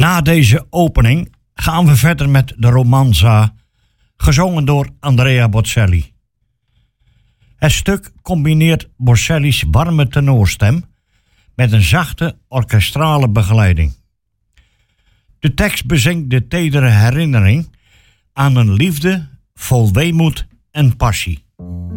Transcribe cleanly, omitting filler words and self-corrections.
Na deze opening gaan we verder met de romanza, gezongen door Andrea Bocelli. Het stuk combineert Bocelli's warme tenorstem met een zachte orkestrale begeleiding. De tekst bezingt de tedere herinnering aan een liefde vol weemoed en passie.